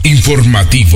informativo.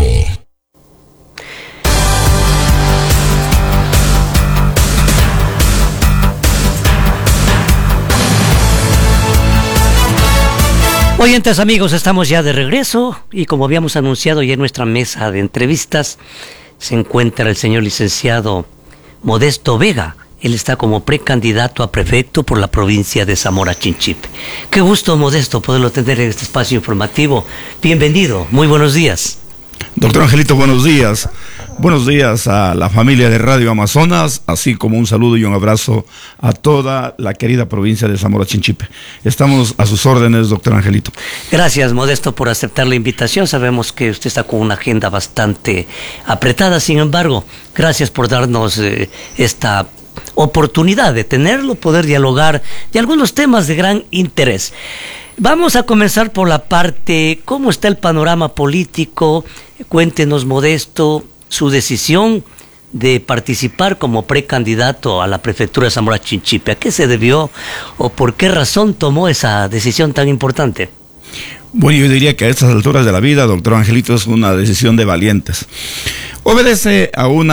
Oyentes amigos, estamos ya de regreso y como habíamos anunciado ya en nuestra mesa de entrevistas se encuentra el señor licenciado Modesto Vega. Él está como precandidato a prefecto por la provincia de Zamora Chinchipe. Qué gusto, Modesto, poderlo tener en este espacio informativo. Bienvenido, muy buenos días. Doctor Angelito, buenos días. Buenos días a la familia de Radio Amazonas, así como un saludo y un abrazo a toda la querida provincia de Zamora Chinchipe. Estamos a sus órdenes, doctor Angelito. Gracias, Modesto, por aceptar la invitación. Sabemos que usted está con una agenda bastante apretada, sin embargo, gracias por darnos esta oportunidad de tenerlo, poder dialogar de algunos temas de gran interés. Vamos a comenzar por la parte, ¿cómo está el panorama político? Cuéntenos, Modesto, su decisión de participar como precandidato a la prefectura de Zamora Chinchipe. ¿A qué se debió o por qué razón tomó esa decisión tan importante? Bueno, yo diría que a estas alturas de la vida, doctor Angelito, es una decisión de valientes. Obedece a un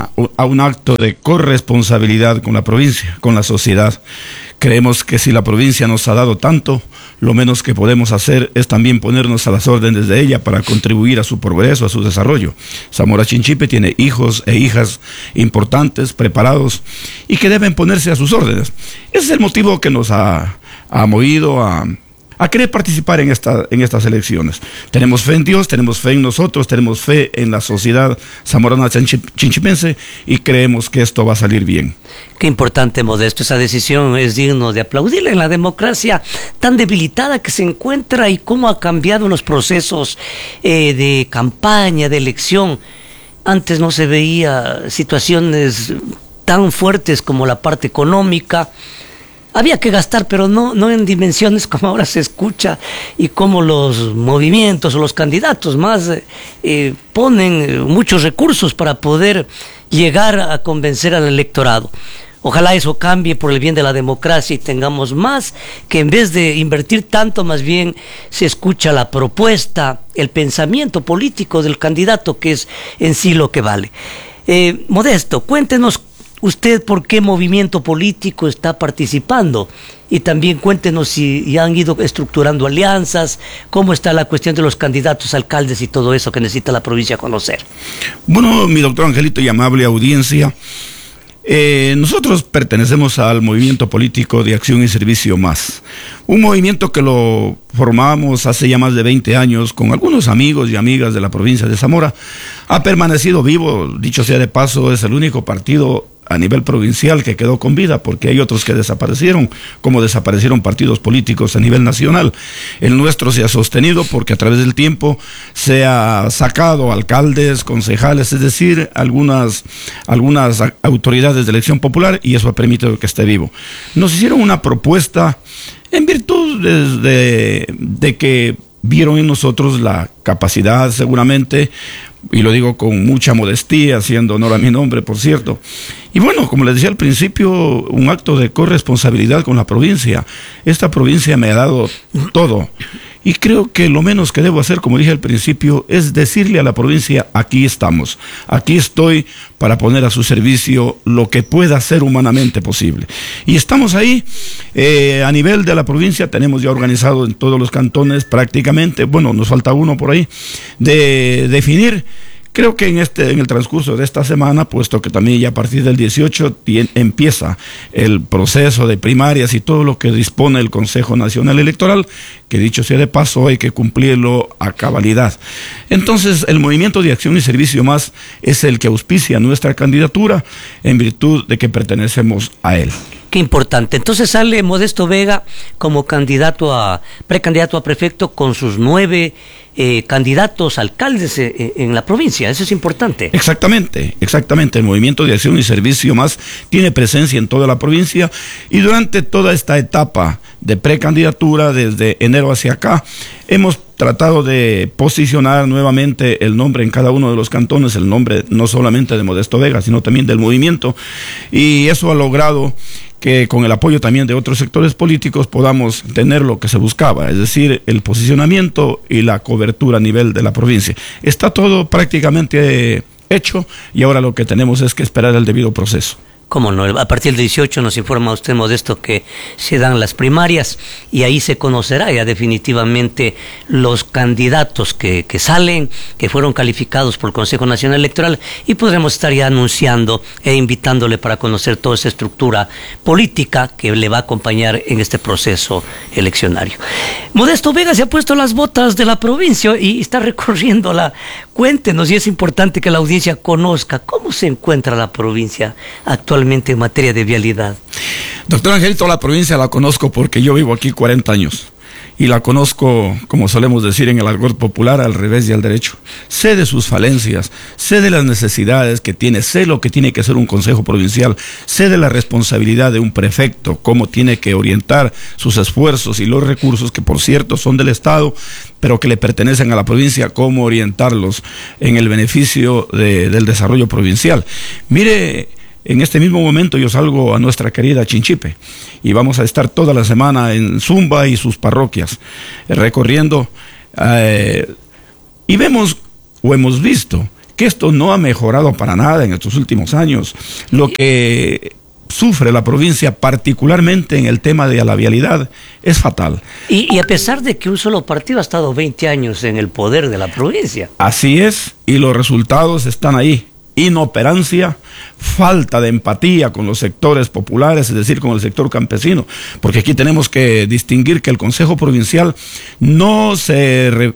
acto de corresponsabilidad con la provincia, con la sociedad. Creemos que si la provincia nos ha dado tanto, lo menos que podemos hacer es también ponernos a las órdenes de ella para contribuir a su progreso, a su desarrollo. Zamora Chinchipe tiene hijos e hijas importantes, preparados y que deben ponerse a sus órdenes. Ese es el motivo que nos ha movido a querer participar en estas elecciones. Tenemos fe en Dios, tenemos fe en nosotros, tenemos fe en la sociedad zamorana chinchipense y creemos que esto va a salir bien. Qué importante, Modesto, esa decisión es digno de aplaudirle en la democracia tan debilitada que se encuentra y cómo ha cambiado los procesos de campaña, de elección. Antes no se veía situaciones tan fuertes como la parte económica. Había que gastar, pero no en dimensiones como ahora se escucha y como los movimientos o los candidatos más ponen muchos recursos para poder llegar a convencer al electorado. Ojalá eso cambie por el bien de la democracia y tengamos más que en vez de invertir tanto, más bien se escucha la propuesta, el pensamiento político del candidato, que es en sí lo que vale. Modesto, cuéntenos usted por qué movimiento político está participando y también cuéntenos si ya han ido estructurando alianzas, cómo está la cuestión de los candidatos, alcaldes y todo eso que necesita la provincia conocer. Bueno, mi doctor Angelito y amable audiencia, nosotros pertenecemos al movimiento político de Acción y Servicio Más, un movimiento que lo formamos hace ya más de 20 años con algunos amigos y amigas de la provincia de Zamora. Ha permanecido vivo, dicho sea de paso, es el único partido a nivel provincial que quedó con vida, porque hay otros que desaparecieron, como desaparecieron partidos políticos a nivel nacional. El nuestro se ha sostenido porque a través del tiempo se ha sacado alcaldes, concejales, es decir, algunas autoridades de elección popular, y eso ha permitido que esté vivo. Nos hicieron una propuesta en virtud de que vieron en nosotros la capacidad, seguramente, y lo digo con mucha modestia, haciendo honor a mi nombre, por cierto. Y bueno, como les decía al principio, un acto de corresponsabilidad con la provincia. Esta provincia me ha dado todo. Y creo que lo menos que debo hacer, como dije al principio, es decirle a la provincia: aquí estamos, aquí estoy para poner a su servicio lo que pueda ser humanamente posible. Y estamos ahí. A nivel de la provincia tenemos ya organizado en todos los cantones prácticamente, bueno, nos falta uno por ahí, de definir. Creo que en el transcurso de esta semana, puesto que también ya a partir del 18 empieza el proceso de primarias y todo lo que dispone el Consejo Nacional Electoral, que dicho sea de paso hay que cumplirlo a cabalidad. Entonces el Movimiento de Acción y Servicio Más es el que auspicia nuestra candidatura en virtud de que pertenecemos a él. Qué importante. Entonces sale Modesto Vega como precandidato a prefecto con sus 9 candidatos alcaldes en la provincia. Eso es importante. Exactamente. El Movimiento de Acción y Servicio Más tiene presencia en toda la provincia y durante toda esta etapa de precandidatura, desde enero hacia acá, hemos tratado de posicionar nuevamente el nombre en cada uno de los cantones, el nombre no solamente de Modesto Vega, sino también del movimiento, y eso ha logrado que con el apoyo también de otros sectores políticos podamos tener lo que se buscaba, es decir, el posicionamiento y la cobertura a nivel de la provincia. Está todo prácticamente hecho y ahora lo que tenemos es que esperar el debido proceso. Cómo no, a partir del 18 nos informa usted, Modesto, que se dan las primarias y ahí se conocerá ya definitivamente los candidatos que salen, que fueron calificados por el Consejo Nacional Electoral, y podremos estar ya anunciando e invitándole para conocer toda esa estructura política que le va a acompañar en este proceso eleccionario. Modesto Vega se ha puesto las botas de la provincia y está recorriéndola. Cuéntenos, y es importante que la audiencia conozca cómo se encuentra la provincia actualmente en materia de vialidad. Doctor Angelito, la provincia la conozco porque yo vivo aquí 40 años y la conozco, como solemos decir en el argot popular, al revés y al derecho. Sé de sus falencias, sé de las necesidades que tiene, sé lo que tiene que hacer un consejo provincial, sé de la responsabilidad de un prefecto, cómo tiene que orientar sus esfuerzos y los recursos, que por cierto son del Estado, pero que le pertenecen a la provincia, cómo orientarlos en el beneficio del desarrollo provincial. Mire, en este mismo momento yo salgo a nuestra querida Chinchipe y vamos a estar toda la semana en Zumba y sus parroquias recorriendo y vemos o hemos visto que esto no ha mejorado para nada en estos últimos años. Lo que sufre la provincia, particularmente en el tema de la vialidad, es fatal. Y a pesar de que un solo partido ha estado 20 años en el poder de la provincia. Así es, y los resultados están ahí. Inoperancia, falta de empatía con los sectores populares, es decir, con el sector campesino, porque aquí tenemos que distinguir que el Consejo Provincial no se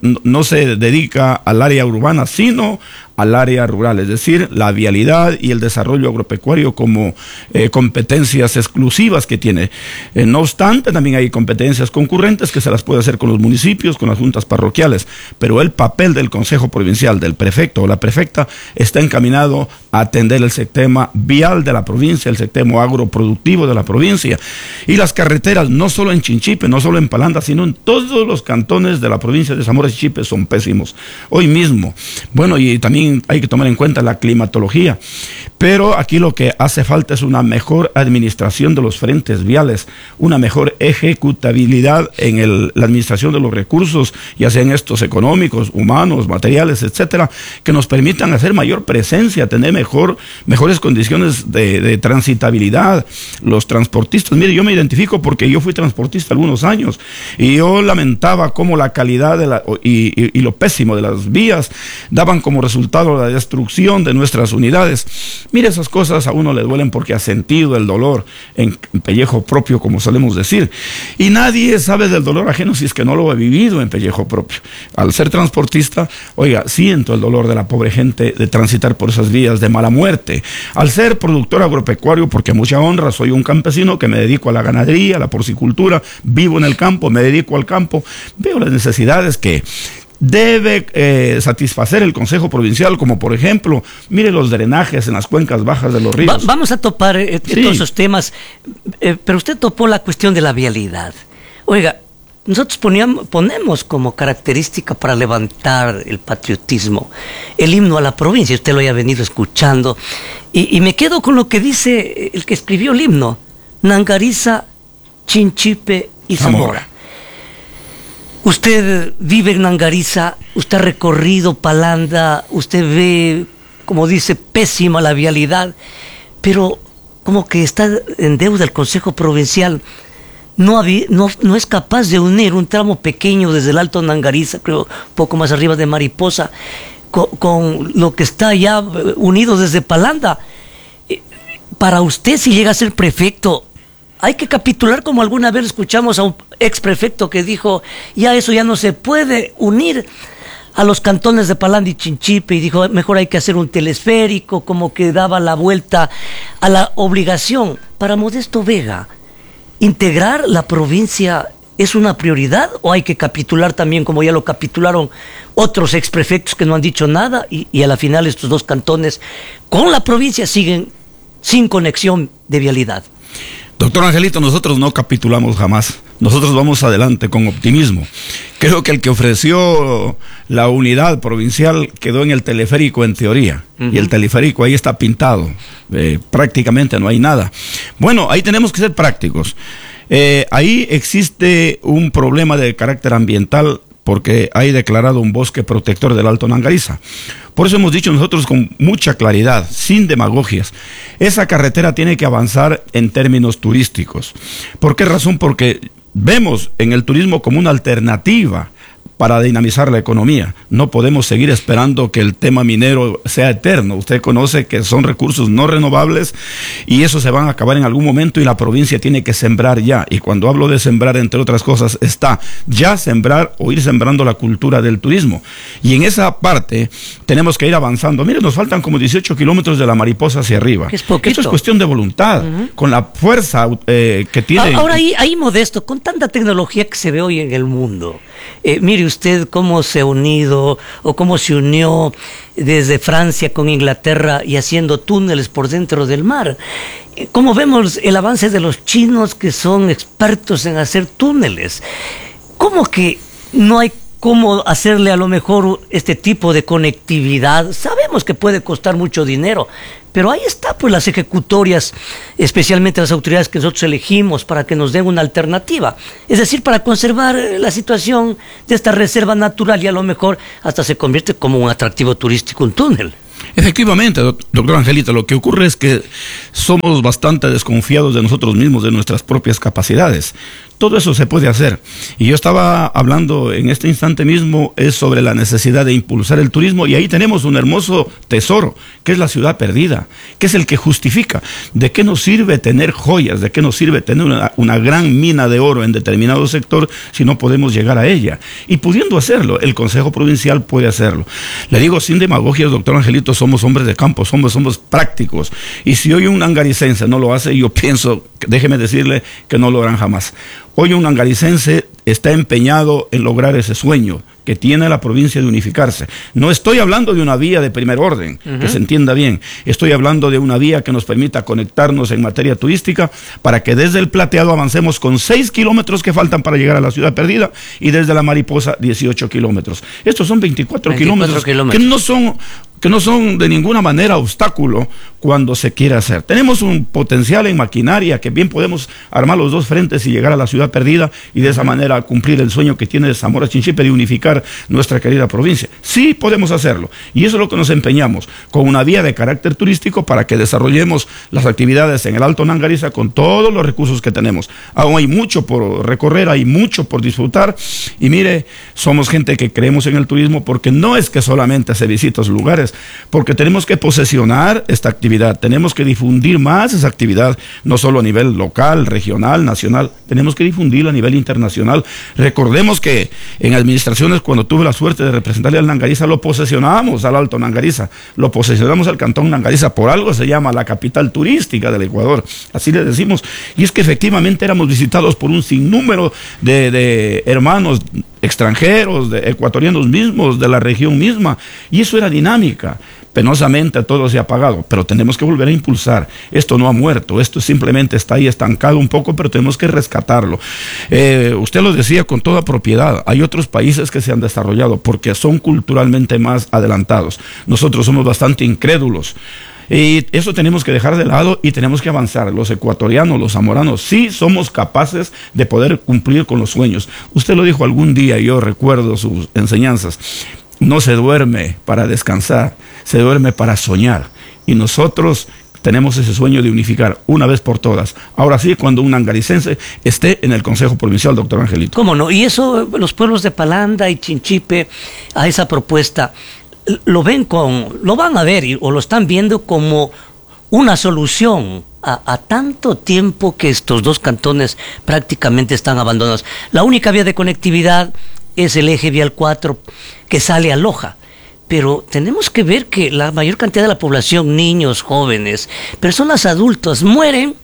dedica al área urbana, sino al área rural, es decir, la vialidad y el desarrollo agropecuario como competencias exclusivas que tiene. No obstante, también hay competencias concurrentes que se las puede hacer con los municipios, con las juntas parroquiales, pero el papel del Consejo Provincial, del prefecto o la prefecta, está encaminado a atender el sistema vial de la provincia, el sistema agroproductivo de la provincia, y las carreteras, no solo en Chinchipe, no solo en Palanda, sino en todos los cantones de la provincia de Zamora y Chinchipe son pésimos. Hoy mismo, bueno, y también hay que tomar en cuenta la climatología, pero aquí lo que hace falta es una mejor administración de los frentes viales, una mejor ejecutabilidad en la administración de los recursos, ya sean estos económicos, humanos, materiales, etcétera, que nos permitan hacer mayor presencia, tener mejores condiciones de transitabilidad. Los transportistas, mire, yo me identifico porque yo fui transportista algunos años y yo lamentaba cómo la calidad y lo pésimo de las vías daban como resultado la destrucción de nuestras unidades. Mire, esas cosas a uno le duelen porque ha sentido el dolor en pellejo propio, como solemos decir, y nadie sabe del dolor ajeno si es que no lo ha vivido en pellejo propio. Al ser transportista, oiga, siento el dolor de la pobre gente de transitar por esas vías de mala muerte. Al ser productor agropecuario, porque mucha honra, soy un campesino que me dedico a la ganadería, a la porcicultura, vivo en el campo, me dedico al campo, veo las necesidades que debe satisfacer el Consejo Provincial, como por ejemplo, mire los drenajes en las cuencas bajas de los ríos. Vamos a topar todos esos temas, pero usted topó la cuestión de la vialidad. Oiga, nosotros ponemos como característica para levantar el patriotismo el himno a la provincia, usted lo haya venido escuchando, y me quedo con lo que dice el que escribió el himno: Nangariza, Chinchipe y Zamora. Usted vive en Nangariza, usted ha recorrido Palanda, usted ve, como dice, pésima la vialidad, pero como que está en deuda el Consejo Provincial. No es capaz de unir un tramo pequeño desde el Alto Nangariza, creo, poco más arriba de Mariposa, con lo que está ya unido desde Palanda. Para usted, si llega a ser prefecto, hay que capitular, como alguna vez escuchamos a un ex prefecto que dijo, ya eso ya no se puede unir a los cantones de Palanda y Chinchipe, y dijo, mejor hay que hacer un telesférico, como que daba la vuelta a la obligación. Para Modesto Vega, ¿integrar la provincia es una prioridad o hay que capitular también, como ya lo capitularon otros ex prefectos que no han dicho nada, y a la final estos dos cantones con la provincia siguen sin conexión de vialidad? Doctor Angelito, nosotros no capitulamos jamás. Nosotros vamos adelante con optimismo. Creo que el que ofreció la unidad provincial quedó en el teleférico en teoría. Y el teleférico ahí está pintado. Prácticamente no hay nada. Bueno, ahí tenemos que ser prácticos. Ahí existe un problema de carácter ambiental porque hay declarado un bosque protector del Alto Nangariza. Por eso hemos dicho nosotros con mucha claridad, sin demagogias, esa carretera tiene que avanzar en términos turísticos. ¿Por qué razón? Porque vemos en el turismo como una alternativa para dinamizar la economía. No podemos seguir esperando que el tema minero sea eterno. Usted conoce que son recursos no renovables y eso se van a acabar en algún momento y la provincia tiene que sembrar ya. Y cuando hablo de sembrar, entre otras cosas, está ya sembrar o ir sembrando la cultura del turismo. Y en esa parte tenemos que ir avanzando. Mire, nos faltan como 18 kilómetros de la Mariposa hacia arriba. Es poquito. Esto es cuestión de voluntad, con la fuerza que tiene. Ahora, ahí Modesto, con tanta tecnología que se ve hoy en el mundo, mire usted cómo se ha unido o cómo se unió desde Francia con Inglaterra y haciendo túneles por dentro del mar. Como vemos el avance de los chinos que son expertos en hacer túneles. ¿Cómo que no hay cómo hacerle a lo mejor este tipo de conectividad? Sabemos que puede costar mucho dinero, pero ahí está pues las ejecutorias, especialmente las autoridades que nosotros elegimos para que nos den una alternativa. Es decir, para conservar la situación de esta reserva natural y a lo mejor hasta se convierte como un atractivo turístico un túnel. Efectivamente, doctor Angelito, lo que ocurre es que somos bastante desconfiados de nosotros mismos, de nuestras propias capacidades. Todo eso se puede hacer. Y yo estaba hablando en este instante mismo es sobre la necesidad de impulsar el turismo y ahí tenemos un hermoso tesoro, que es la ciudad perdida, que es el que justifica. ¿De qué nos sirve tener joyas? ¿De qué nos sirve tener una gran mina de oro en determinado sector si no podemos llegar a ella? Y pudiendo hacerlo, el Consejo Provincial puede hacerlo. Le digo sin demagogias, doctor Angelito, somos hombres de campo, somos prácticos. Y si hoy un nangaricense no lo hace, yo pienso, déjeme decirle que no lo harán jamás. Hoy un nangaricense está empeñado en lograr ese sueño que tiene la provincia de unificarse. No estoy hablando de una vía de primer orden, que se entienda bien. Estoy hablando de una vía que nos permita conectarnos en materia turística para que desde el Plateado avancemos con 6 kilómetros que faltan para llegar a la ciudad perdida y desde la Mariposa 18 kilómetros. Estos son 24 kilómetros que no son de ninguna manera obstáculo cuando se quiere hacer. Tenemos un potencial en maquinaria que bien podemos armar los dos frentes y llegar a la ciudad perdida y de esa manera cumplir el sueño que tiene Zamora Chinchipe de unificar nuestra querida provincia. Sí podemos hacerlo y eso es lo que nos empeñamos, con una vía de carácter turístico para que desarrollemos las actividades en el Alto Nangariza con todos los recursos que tenemos. Aún hay mucho por recorrer, hay mucho por disfrutar y mire, somos gente que creemos en el turismo porque no es que solamente se visita los lugares, porque tenemos que posesionar esta actividad, tenemos que difundir más esa actividad, no solo a nivel local, regional, nacional, tenemos que difundirla a nivel internacional. Recordemos que en administraciones, cuando tuve la suerte de representarle al Nangariza, lo posesionamos al Alto Nangariza, lo posesionamos al Cantón Nangariza, por algo se llama la capital turística del Ecuador, así le decimos, y es que efectivamente éramos visitados por un sinnúmero de hermanos extranjeros, de ecuatorianos mismos, de la región misma, y eso era dinámica. Penosamente todo se ha apagado, pero tenemos que volver a impulsar. Esto no ha muerto, esto simplemente está ahí estancado un poco, pero tenemos que rescatarlo. Usted lo decía con toda propiedad, hay otros países que se han desarrollado porque son culturalmente más adelantados. Nosotros somos bastante incrédulos. Y eso tenemos que dejar de lado y tenemos que avanzar. Los ecuatorianos, los zamoranos, sí somos capaces de poder cumplir con los sueños. Usted lo dijo algún día, yo recuerdo sus enseñanzas. No se duerme para descansar, se duerme para soñar. Y nosotros tenemos ese sueño de unificar una vez por todas. Ahora sí, cuando un nangaricense esté en el Consejo Provincial, doctor Angelito. ¿Cómo no? Y eso, los pueblos de Palanda y Chinchipe, a esa propuesta, lo van a ver o lo están viendo como una solución a tanto tiempo que estos dos cantones prácticamente están abandonados. La única vía de conectividad es el eje vial 4 que sale a Loja. Pero tenemos que ver que la mayor cantidad de la población, niños, jóvenes, personas adultas, mueren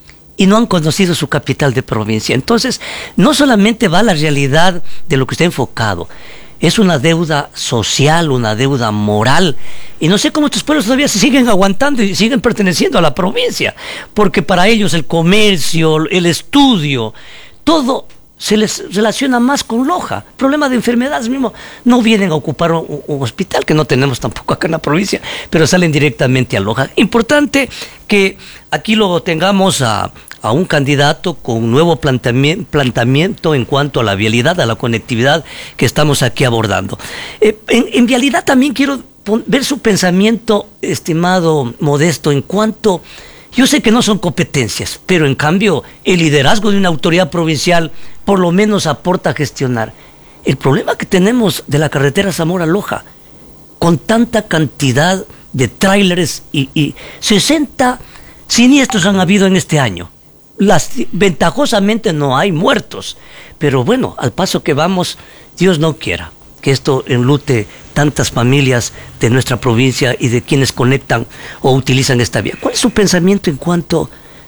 y no han conocido su capital de provincia. Entonces, no solamente va la realidad de lo que está enfocado, es una deuda social, una deuda moral. Y no sé cómo estos pueblos todavía se siguen aguantando y siguen perteneciendo a la provincia, porque para ellos el comercio, el estudio, todo se les relaciona más con Loja. Problema de enfermedades mismo. No vienen a ocupar un hospital, que no tenemos tampoco acá en la provincia, pero salen directamente a Loja. Importante que aquí lo tengamos a un candidato con un nuevo planteamiento en cuanto a la vialidad, a la conectividad que estamos aquí abordando. En vialidad también quiero ver su pensamiento, estimado Modesto, en cuanto... Yo sé que no son competencias, pero en cambio el liderazgo de una autoridad provincial por lo menos aporta a gestionar. El problema que tenemos de la carretera Zamora-Loja, con tanta cantidad de tráileres y 60 siniestros han habido en este año. Ventajosamente no hay muertos, pero bueno, al paso que vamos, Dios no quiera que esto enlute tantas familias de nuestra provincia y de quienes conectan o utilizan esta vía. ¿Cuál es su pensamiento en cuanto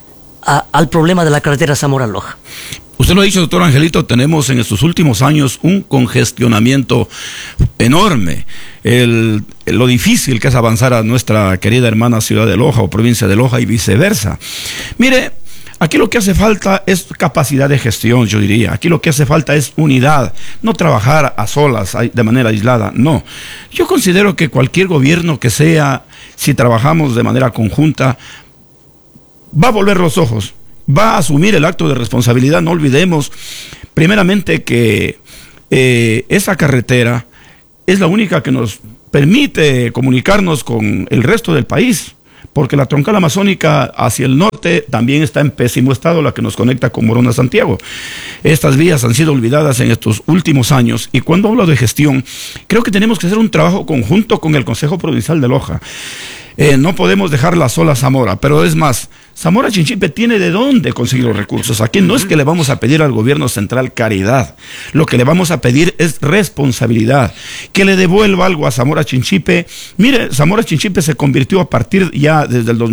al problema de la carretera Zamora-Loja? Usted lo ha dicho, doctor Angelito, tenemos en estos últimos años un congestionamiento enorme. Lo difícil que es avanzar a nuestra querida hermana ciudad de Loja o provincia de Loja y viceversa. Mire, aquí lo que hace falta es capacidad de gestión, yo diría. Aquí lo que hace falta es unidad, no trabajar a solas, de manera aislada, no. Yo considero que cualquier gobierno que sea, si trabajamos de manera conjunta, va a volver los ojos, va a asumir el acto de responsabilidad. No olvidemos, primeramente, que esa carretera es la única que nos permite comunicarnos con el resto del país, porque la troncal amazónica hacia el norte también está en pésimo estado, la que nos conecta con Morona Santiago. Estas vías han sido olvidadas en estos últimos años, y cuando hablo de gestión, creo que tenemos que hacer un trabajo conjunto con el Consejo Provincial de Loja. No podemos dejarla sola a Zamora, pero es más, Zamora Chinchipe tiene de dónde conseguir los recursos. Aquí no es que le vamos a pedir al gobierno central caridad, lo que le vamos a pedir es responsabilidad, que le devuelva algo a Zamora Chinchipe. Mire, Zamora Chinchipe se convirtió a partir ya desde el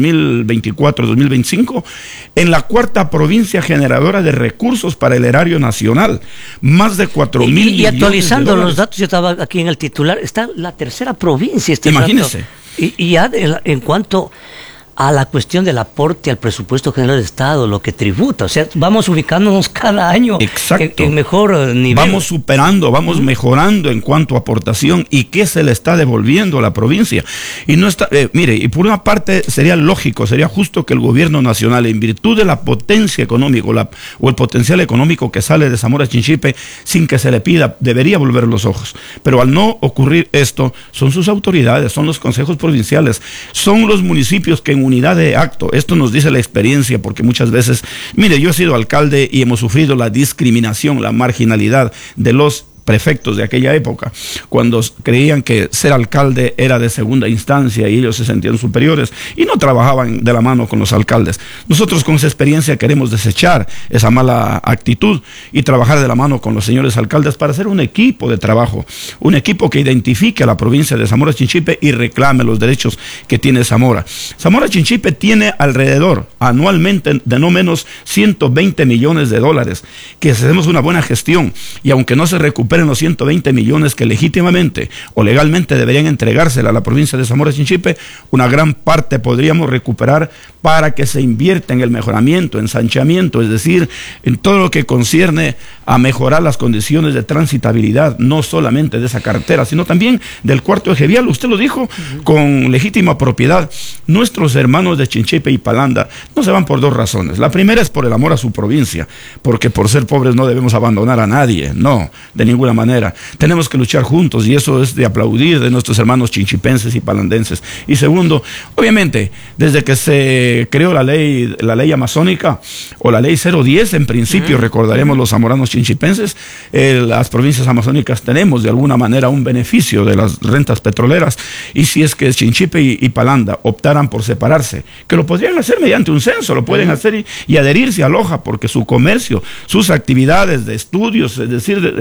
2024-2025 en la cuarta provincia generadora de recursos para el erario nacional, más de 4,000 millones de dólares. Y actualizando los datos, yo estaba aquí en el titular, está la tercera provincia. Imagínese. Y ya en cuanto a la cuestión del aporte al presupuesto general del Estado, lo que tributa, o sea, vamos ubicándonos cada año en mejor nivel. Vamos superando, vamos mejorando en cuanto a aportación y qué se le está devolviendo a la provincia. Y no está, mire, y por una parte sería lógico, sería justo que el gobierno nacional, en virtud de la potencia económica o el potencial económico que sale de Zamora Chinchipe, sin que se le pida, debería volver los ojos. Pero al no ocurrir esto, son sus autoridades, son los consejos provinciales, son los municipios que en unidad de acto, esto nos dice la experiencia, porque muchas veces, mire, yo he sido alcalde y hemos sufrido la discriminación, la marginalidad de los prefectos de aquella época, cuando creían que ser alcalde era de segunda instancia y ellos se sentían superiores y no trabajaban de la mano con los alcaldes. Nosotros con esa experiencia queremos desechar esa mala actitud y trabajar de la mano con los señores alcaldes para hacer un equipo de trabajo, un equipo que identifique a la provincia de Zamora Chinchipe y reclame los derechos que tiene Zamora. Zamora Chinchipe tiene alrededor anualmente de no menos 120 millones de dólares, que si hacemos una buena gestión y aunque no se recuperen los 120 millones que legítimamente o legalmente deberían entregársela a la provincia de Zamora Chinchipe, una gran parte podríamos recuperar para que se invierta en el mejoramiento, ensanchamiento, es decir, en todo lo que concierne a mejorar las condiciones de transitabilidad, no solamente de esa carretera, sino también del cuarto eje vial. Usted lo dijo con legítima propiedad. Nuestros hermanos de Chinchipe y Palanda no se van por dos razones. La primera es por el amor a su provincia, porque por ser pobres no debemos abandonar a nadie, no, de ninguna manera. Tenemos que luchar juntos y eso es de aplaudir de nuestros hermanos chinchipenses y palandenses. Y segundo, obviamente, desde que se creó la ley amazónica o la ley 010, en principio, recordaremos los zamoranos chinchipenses, las provincias amazónicas tenemos de alguna manera un beneficio de las rentas petroleras, y si es que Chinchipe y Palanda optaran por separarse, que lo podrían hacer mediante un censo, lo pueden hacer y adherirse a Loja, porque su comercio, sus actividades de estudios, es decir, casi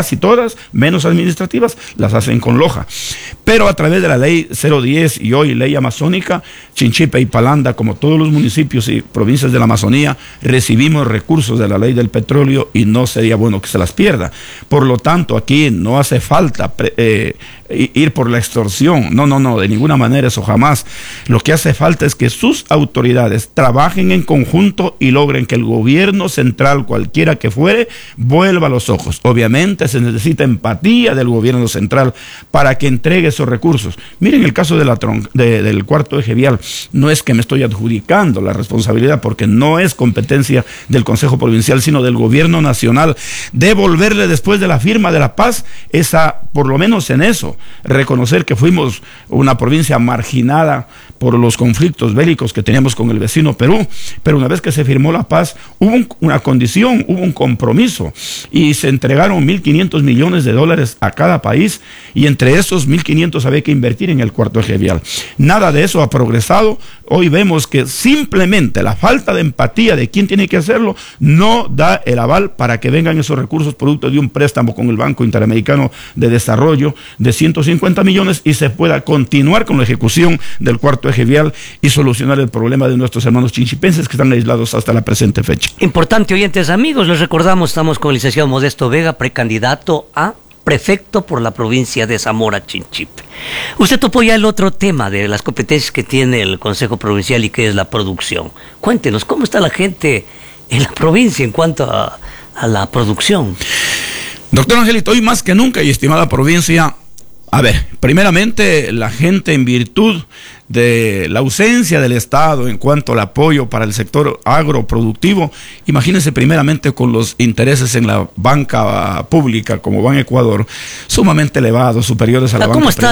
casi todas, menos administrativas, las hacen con Loja. Pero a través de la ley 010 y hoy ley amazónica, Chinchipe y Palanda, como todos los municipios y provincias de la Amazonía, recibimos recursos de la ley del petróleo y no sería bueno que se las pierda. Por lo tanto, aquí no hace falta ir por la extorsión. No, de ninguna manera, eso jamás. Lo que hace falta es que sus autoridades trabajen en conjunto y logren que el gobierno central, cualquiera que fuere, vuelva los ojos. Obviamente se necesita empatía del gobierno central para que entregue esos recursos. Miren el caso del cuarto eje vial. No es que me estoy adjudicando la responsabilidad, porque no es competencia del Consejo Provincial, sino del gobierno nacional. Devolverle después de la firma de la paz, por lo menos en eso, reconocer que fuimos una provincia marginada por los conflictos bélicos que teníamos con el vecino Perú, pero una vez que se firmó la paz, hubo una condición, hubo un compromiso, y se entregaron 1.500 millones de dólares a cada país, y entre esos 1.500 había que invertir en el cuarto eje vial. Nada de eso ha progresado. Hoy vemos que simplemente la falta de empatía de quien tiene que hacerlo no da el aval para que vengan esos recursos producto de un préstamo con el Banco Interamericano de Desarrollo de 150 millones y se pueda continuar con la ejecución del cuarto eje vial y solucionar el problema de nuestros hermanos chinchipenses que están aislados hasta la presente fecha. Importante, oyentes amigos, les recordamos, estamos con el licenciado Modesto Vega, precandidato a prefecto por la provincia de Zamora Chinchipe. Usted topó ya el otro tema de las competencias que tiene el Consejo Provincial y que es la producción. Cuéntenos, ¿cómo está la gente en la provincia en cuanto a la producción? Doctor Angelito, hoy más que nunca, y estimada provincia, a ver, primeramente la gente, en virtud de la ausencia del Estado en cuanto al apoyo para el sector agroproductivo, imagínense primeramente con los intereses en la banca pública como Ban Ecuador, sumamente elevados, superiores a la banca ¿Cómo está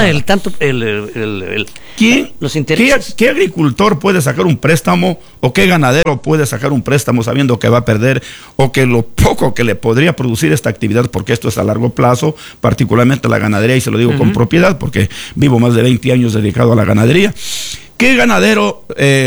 privada. los intereses? ¿Qué agricultor puede sacar un préstamo o qué ganadero puede sacar un préstamo sabiendo que va a perder o que lo poco que le podría producir esta actividad, porque esto es a largo plazo, particularmente la ganadería, y se lo digo con propiedad porque vivo más de 20 años dedicado a la ganadería? ¿Qué ganadero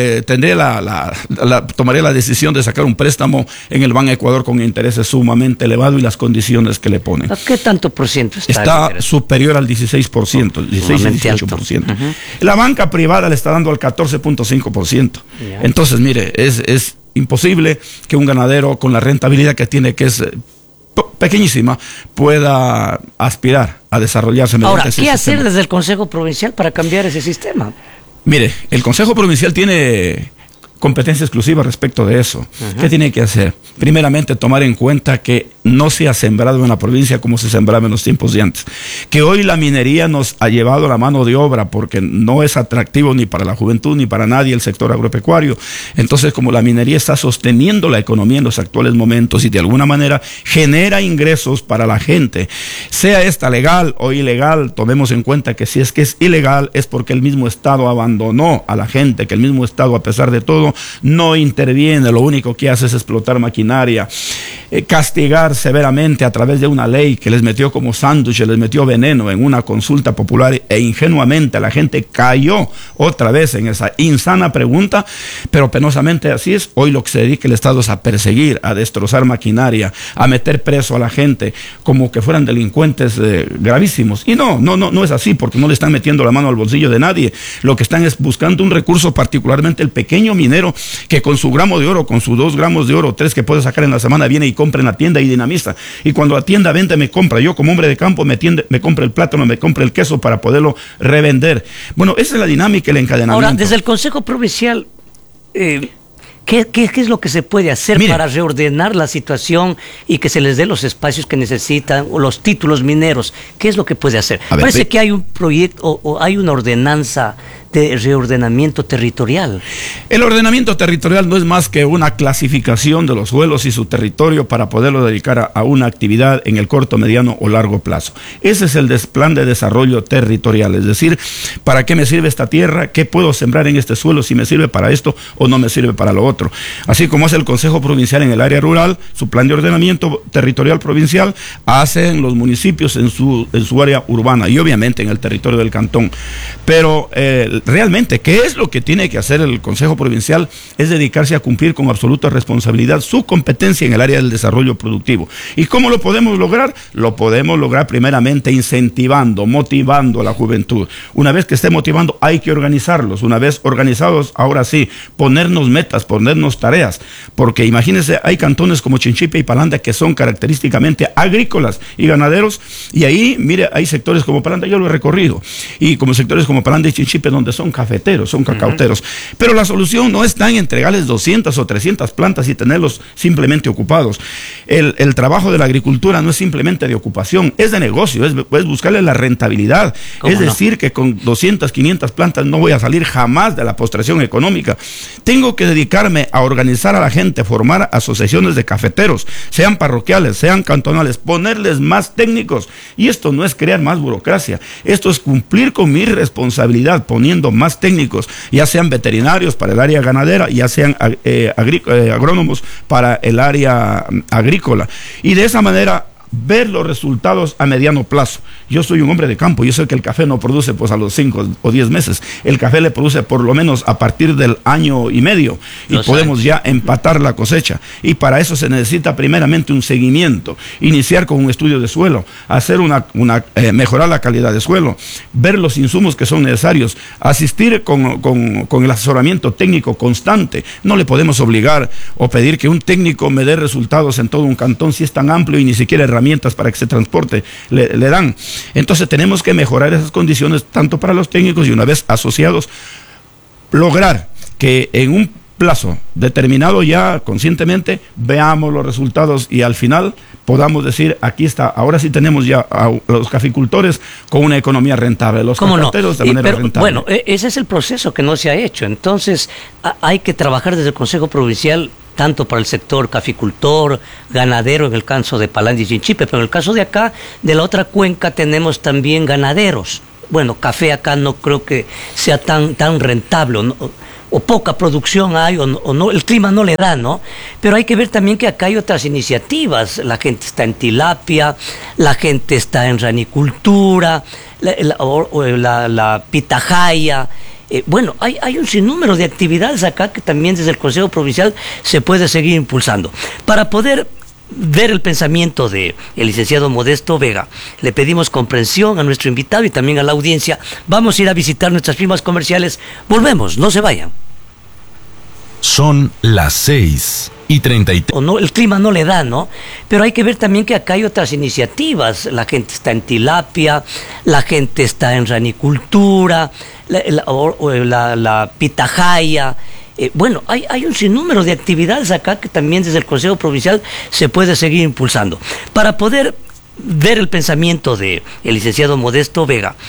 tomaría la decisión de sacar un préstamo en el Ban Ecuador con intereses sumamente elevados y las condiciones que le ponen? ¿A qué tanto por ciento está? Está superior al 16%, 16-18%. La banca privada le está dando al 14.5%. Entonces, mire, es imposible que un ganadero con la rentabilidad que tiene, que es pequeñísima, pueda aspirar a desarrollarse. Ahora, ¿qué hacer desde el Consejo Provincial para cambiar ese sistema? Mire, el Consejo Provincial tiene competencia exclusiva respecto de eso. ¿Qué tiene que hacer? Primeramente, tomar en cuenta que no se ha sembrado en la provincia como se sembraba en los tiempos de antes. Que hoy la minería nos ha llevado la mano de obra porque no es atractivo ni para la juventud ni para nadie el sector agropecuario. Entonces, como la minería está sosteniendo la economía en los actuales momentos y de alguna manera genera ingresos para la gente, sea esta legal o ilegal, tomemos en cuenta que si es que es ilegal es porque el mismo Estado abandonó a la gente, que el mismo Estado, a pesar de todo, no interviene, lo único que hace es explotar maquinaria, castigar severamente a través de una ley que les metió como sándwich, les metió veneno en una consulta popular e ingenuamente la gente cayó otra vez en esa insana pregunta, pero penosamente así es. Hoy lo que se dedica el Estado es a perseguir, a destrozar maquinaria, a meter preso a la gente como que fueran delincuentes gravísimos. Y no es así, porque no le están metiendo la mano al bolsillo de nadie. Lo que están es buscando un recurso, particularmente el pequeño minero, que con su gramo de oro, con sus 2 gramos de oro, 3 que puede sacar en la semana, viene y compra en la tienda y dinamiza. Y cuando la tienda vende, me compra. Yo como hombre de campo me compra el plátano, me compra el queso para poderlo revender. Bueno, esa es la dinámica, el encadenamiento. Ahora, desde el Consejo Provincial, ¿qué es lo que se puede hacer para reordenar la situación y que se les dé los espacios que necesitan, o los títulos mineros? ¿Qué es lo que puede hacer? Parece que hay un proyecto o hay una ordenanza de reordenamiento territorial. El ordenamiento territorial no es más que una clasificación de los suelos y su territorio para poderlo dedicar a una actividad en el corto, mediano o largo plazo. Ese es el plan de desarrollo territorial, es decir, ¿para qué me sirve esta tierra? ¿Qué puedo sembrar en este suelo? Si me sirve para esto o no me sirve para lo otro. Así como hace el Consejo Provincial en el área rural, su plan de ordenamiento territorial provincial, hacen los municipios en su área urbana y obviamente en el territorio del cantón. Pero realmente, ¿qué es lo que tiene que hacer el Consejo Provincial? Es dedicarse a cumplir con absoluta responsabilidad su competencia en el área del desarrollo productivo. ¿Y cómo lo podemos lograr? Lo podemos lograr primeramente incentivando, motivando a la juventud. Una vez que esté motivando, hay que organizarlos. Una vez organizados, ahora sí, ponernos metas, ponernos tareas. Porque imagínense, hay cantones como Chinchipe y Palanda que son característicamente agrícolas y ganaderos, y ahí, mire, hay sectores como Palanda, yo lo he recorrido, y como sectores como Palanda y Chinchipe, donde son cafeteros, son cacauteros. Pero la solución no está en entregarles 200 o 300 plantas y tenerlos simplemente ocupados. El trabajo de la agricultura no es simplemente de ocupación, es de negocio, es buscarle la rentabilidad. Es decir, que con 200, 500 plantas no voy a salir jamás de la postración económica. Tengo que dedicarme a organizar a la gente, formar asociaciones de cafeteros, sean parroquiales, sean cantonales, ponerles más técnicos. Y esto no es crear más burocracia, esto es cumplir con mi responsabilidad, poniendo más técnicos, ya sean veterinarios para el área ganadera, ya sean agrónomos para el área agrícola. Y de esa manera ver los resultados a mediano plazo. Yo soy un hombre de campo, yo sé que el café no produce pues a los 5 o 10 meses, el café le produce por lo menos a partir del año y medio, y podemos ya empatar la cosecha, y para eso se necesita primeramente un seguimiento, iniciar con un estudio de suelo, hacer mejorar la calidad de suelo, ver los insumos que son necesarios, asistir con el asesoramiento técnico constante. No le podemos obligar o pedir que un técnico me dé resultados en todo un cantón si es tan amplio y ni siquiera herramientas para que se transporte le dan. Entonces tenemos que mejorar esas condiciones tanto para los técnicos, y una vez asociados, lograr que en un plazo determinado ya conscientemente veamos los resultados y al final podamos decir, aquí está, ahora sí tenemos ya a los caficultores con una economía rentable, los cacateros de manera rentable. Bueno, ese es el proceso que no se ha hecho. Entonces hay que trabajar desde el Consejo Provincial tanto para el sector caficultor, ganadero, en el caso de Palanda y Chinchipe, pero en el caso de acá, de la otra cuenca, tenemos también ganaderos. Bueno, café acá no creo que sea tan rentable, ¿no? O poca producción hay, o no, el clima no le da, ¿no? Pero hay que ver también que acá hay otras iniciativas. La gente está en tilapia, la gente está en ranicultura, la pitahaya. Bueno, hay un sinnúmero de actividades acá que también desde el Consejo Provincial se puede seguir impulsando. Para poder ver el pensamiento del licenciado Modesto Vega, le pedimos comprensión a nuestro invitado y también a la audiencia. Vamos a ir a visitar nuestras firmas comerciales. Volvemos, no se vayan. Son las 6:33. O no, el clima no le da, ¿no? Pero hay que ver también que acá hay otras iniciativas. La gente está en tilapia, la gente está en ranicultura, la pitahaya. Bueno, hay un sinnúmero de actividades acá que también desde el Consejo Provincial se puede seguir impulsando. Para poder ver el pensamiento del licenciado Modesto Vega,